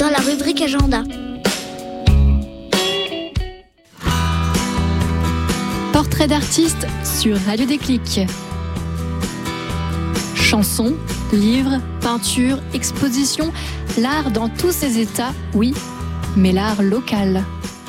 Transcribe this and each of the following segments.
dans la rubrique agenda. Portrait d'artiste sur Radio Déclic. Chansons, livres, peintures, expositions, l'art dans tous ses états, oui, mais l'art local.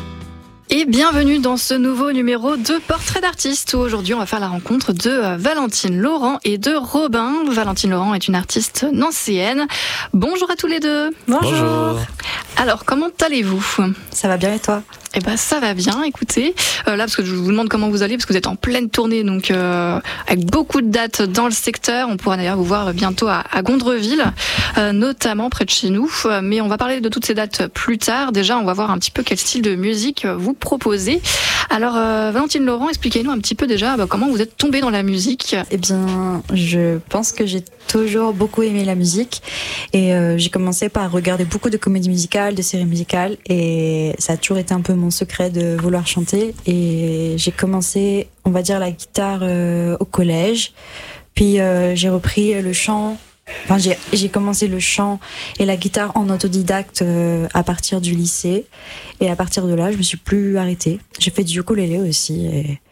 Et bienvenue dans ce nouveau numéro de Portrait d'artiste où aujourd'hui on va faire la rencontre de Valentine Laurent et de Robin. Valentine Laurent est une artiste nancéenne. Bonjour à tous les deux. Bonjour. Alors, comment allez-vous ? Ça va bien et toi ? Eh ben ça va bien, écoutez. Là, parce que je vous demande comment vous allez, parce que vous êtes en pleine tournée, donc avec beaucoup de dates dans le secteur. On pourra d'ailleurs vous voir bientôt à Gondreville, notamment près de chez nous. Mais on va parler de toutes ces dates plus tard. Déjà, on va voir un petit peu quel style de musique vous proposez. Alors, Valentine Laurent, expliquez-nous un petit peu déjà comment vous êtes tombée dans la musique. Eh bien, je pense que j'ai toujours beaucoup aimé la musique et j'ai commencé par regarder beaucoup de comédies musicales, de séries musicales et ça a toujours été un peu mon secret de vouloir chanter et j'ai commencé, on va dire, la guitare au collège, puis j'ai repris le chant. Enfin, j'ai commencé le chant et la guitare en autodidacte à partir du lycée et à partir de là je me suis plus arrêtée. J'ai fait du ukulélé aussi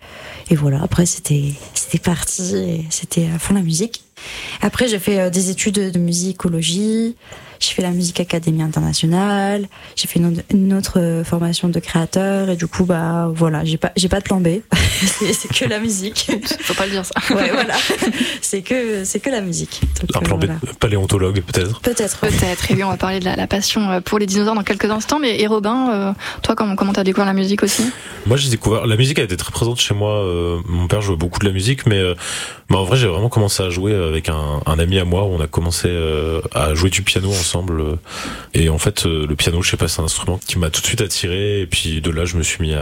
et voilà, après c'était parti et c'était à fond la musique. Après j'ai fait des études de musicologie, j'ai fait la musique académie internationale, j'ai fait une autre formation de créateur et du coup bah voilà, j'ai pas de plan B. c'est que la musique. Faut pas le dire ça. Ouais voilà. C'est que la musique. Donc, un plan B, voilà. paléontologue peut-être. Peut-être. Et oui, on va parler de la passion pour les dinosaures dans quelques instants. Mais et Robin, toi, comment t'as découvert la musique aussi ? Moi, j'ai découvert la musique, a été très présente chez moi. Mon père jouait beaucoup de la musique, mais en vrai, j'ai vraiment commencé à jouer avec un ami à moi. On a commencé à jouer du piano ensemble. Et en fait, le piano, je sais pas, c'est un instrument qui m'a tout de suite attiré. Et puis de là, je me suis mis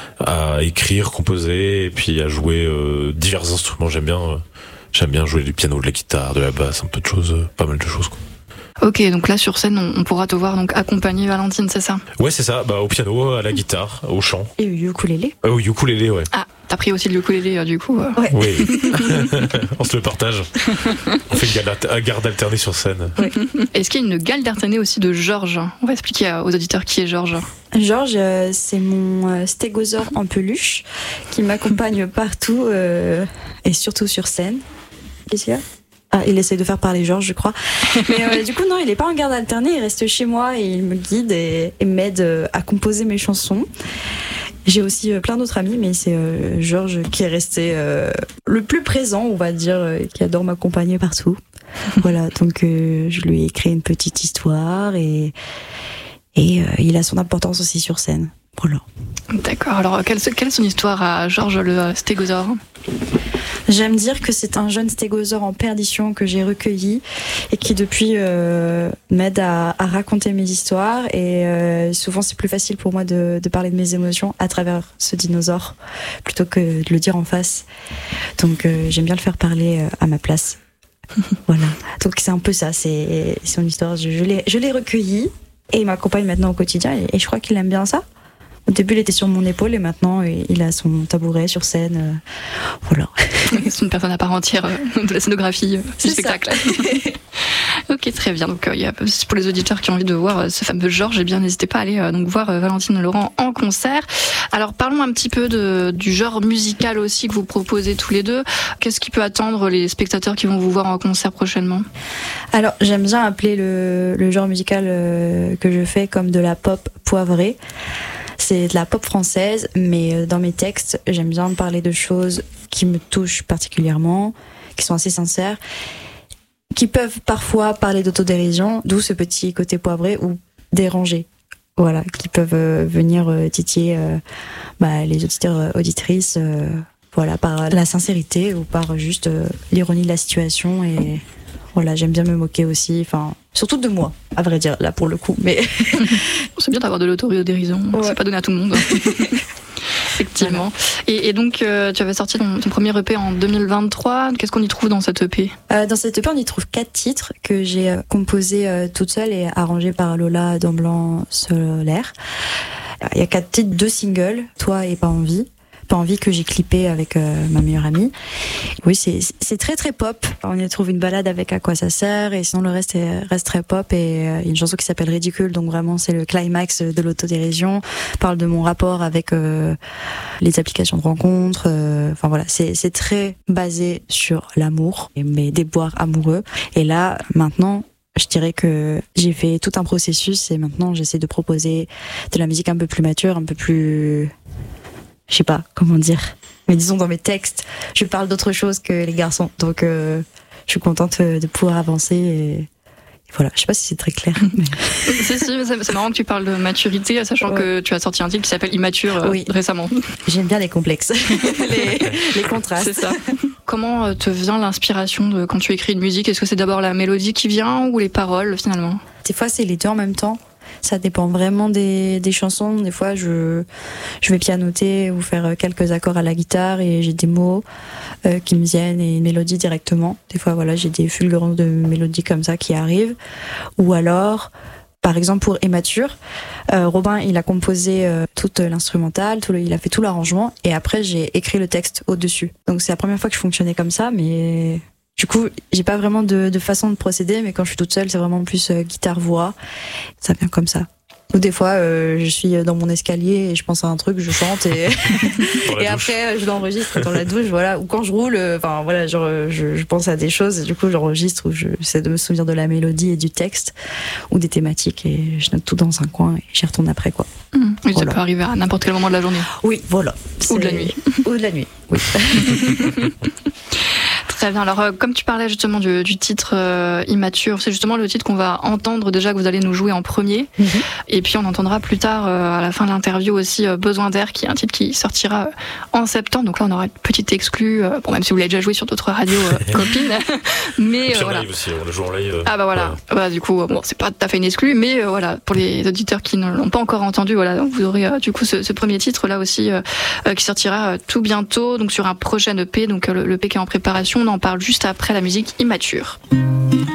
à écrire, composer, et puis à jouer divers instruments. J'aime bien jouer du piano, de la guitare, de la basse, un peu de choses, pas mal de choses, quoi. Ok, donc là sur scène, on pourra te voir donc accompagner Valentine, c'est ça ? Ouais, c'est ça. Bah, au piano, à la guitare, au chant. Et au ukulélé. Au ukulélé, ouais. Ah, t'as pris aussi le ukulélé du coup. Ouais. Oui. On se le partage. On fait une garde alternée sur scène. Ouais. Est-ce qu'il y a une garde alternée aussi de Georges ? On va expliquer aux auditeurs qui est Georges. Georges, c'est mon stégosaure en peluche qui m'accompagne partout et surtout sur scène. Qu'est-ce qu'il y a ? Ah, il essaie de faire parler Georges, je crois. Mais du coup, non, il est pas en garde alternée, il reste chez moi et il me guide et m'aide à composer mes chansons. J'ai aussi plein d'autres amis, mais c'est Georges qui est resté le plus présent, on va dire, qui adore m'accompagner partout. Voilà, donc je lui ai créé une petite histoire et il a son importance aussi sur scène. Voilà. D'accord, alors quelle est son histoire à Georges le stégosaure ? J'aime dire que c'est un jeune stégosaure en perdition que j'ai recueilli et qui depuis m'aide à raconter mes histoires et souvent c'est plus facile pour moi de parler de mes émotions à travers ce dinosaure plutôt que de le dire en face. Donc j'aime bien le faire parler à ma place. Voilà. Donc c'est un peu ça, c'est son histoire. Je l'ai recueilli et il m'accompagne maintenant au quotidien et je crois qu'il aime bien ça. Au début, il était sur mon épaule et maintenant, il a son tabouret sur scène. Voilà. C'est une personne à part entière de la scénographie du spectacle. Ok, très bien. Donc, pour les auditeurs qui ont envie de voir ce fameux Georges, eh bien, n'hésitez pas à aller donc voir Valentine Laurent en concert. Alors, parlons un petit peu du genre musical aussi que vous proposez tous les deux. Qu'est-ce qui peut attendre les spectateurs qui vont vous voir en concert prochainement ? Alors, j'aime bien appeler le genre musical que je fais comme de la pop poivrée. C'est de la pop française, mais dans mes textes, j'aime bien parler de choses qui me touchent particulièrement, qui sont assez sincères, qui peuvent parfois parler d'autodérision, d'où ce petit côté poivré ou dérangé. Voilà, qui peuvent venir titiller les auditeurs, auditrices, voilà, par la sincérité ou par juste l'ironie de la situation et... Voilà, j'aime bien me moquer aussi, enfin, surtout de moi, à vrai dire, là pour le coup. Mais c'est bien d'avoir de l'autodérision, ouais. C'est pas donné à tout le monde. Effectivement. Voilà. Et donc, tu avais sorti ton premier EP en 2023. Qu'est-ce qu'on y trouve dans cet EP ? Dans cet EP, on y trouve 4 titres que j'ai composés toute seule et arrangés par Lola Damblanc Solaire. Il y a 4 titres, 2 singles, Toi et Pas Envie. Pas envie que j'ai clippé avec ma meilleure amie. Oui, c'est très très pop. On y trouve une balade avec À quoi ça sert, et sinon le reste reste très pop. Et il y a une chanson qui s'appelle Ridicule, donc vraiment c'est le climax de l'autodérision. Parle de mon rapport avec les applications de rencontres. Enfin voilà, c'est très basé sur l'amour et mes déboires amoureux. Et là, maintenant, je dirais que j'ai fait tout un processus et maintenant j'essaie de proposer de la musique un peu plus mature, un peu plus... Je sais pas comment dire. Mais disons, dans mes textes, je parle d'autre chose que les garçons. Donc je suis contente de pouvoir avancer et voilà, je sais pas si c'est très clair. Mais... si, c'est marrant que tu parles de maturité, sachant que tu as sorti un titre qui s'appelle Immature récemment. J'aime bien les complexes, les contrastes. C'est ça. Comment te vient l'inspiration quand tu écris une musique ? Est-ce que c'est d'abord la mélodie qui vient ou les paroles finalement ? Des fois, c'est les deux en même temps. Ça dépend vraiment des chansons. Des fois, je vais pianoter ou faire quelques accords à la guitare et j'ai des mots qui me viennent et une mélodie directement. Des fois, voilà, j'ai des fulgurances de mélodies comme ça qui arrivent. Ou alors, par exemple, pour Immature, Robin, il a composé toute l'instrumentale, il a fait tout l'arrangement et après, j'ai écrit le texte au-dessus. Donc, c'est la première fois que je fonctionnais comme ça, mais... Du coup, j'ai pas vraiment de façon de procéder, mais quand je suis toute seule, c'est vraiment plus guitare-voix. Ça vient comme ça. Ou des fois, je suis dans mon escalier et je pense à un truc, je chante et, et après, je l'enregistre dans la douche, voilà. Ou quand je roule, enfin voilà, genre, je pense à des choses et du coup, j'enregistre ou j'essaie de me souvenir de la mélodie et du texte ou des thématiques et je note tout dans un coin et j'y retourne après, quoi. Oui, voilà. Ça peut arriver à n'importe quel moment de la journée. Oui, voilà. Ou de la nuit. Ou de la nuit, oui. Très bien. Alors, comme tu parlais justement du titre Immature, c'est justement le titre qu'on va entendre déjà, que vous allez nous jouer en premier. Et puis, on entendra plus tard, à la fin de l'interview aussi, Besoin d'air, qui est un titre qui sortira en septembre. Donc là, on aura une petite exclue, bon, même si vous l'avez déjà joué sur d'autres radios copines. Mais et puis voilà. En live aussi, on le joue en live. Ah bah voilà. Ouais. Bah, du coup, bon, c'est pas tout à fait une exclue, mais voilà, pour les auditeurs qui ne l'ont pas encore entendu, voilà, donc vous aurez du coup ce premier titre là aussi qui sortira tout bientôt, donc sur un prochain EP, donc le EP qui est en préparation. On en parle juste après la musique Immature.